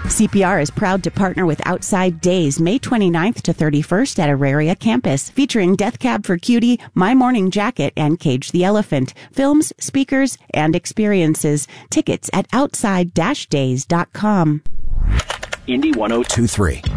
CPR is proud to partner with Outside Days, May 29th to 31st at Auraria campus, featuring Death Cab for Cutie, My Morning Jacket, and Cage the Elephant. Films, speakers, and experiences. Tickets at outside-days.com. Indy 1023.